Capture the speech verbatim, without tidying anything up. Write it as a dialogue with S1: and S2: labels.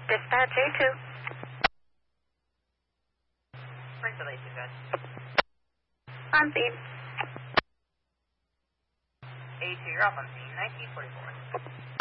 S1: Dispatch A two.
S2: Springfield A two, guys.
S1: On scene.
S2: A two, you're off on scene, nineteen forty-four.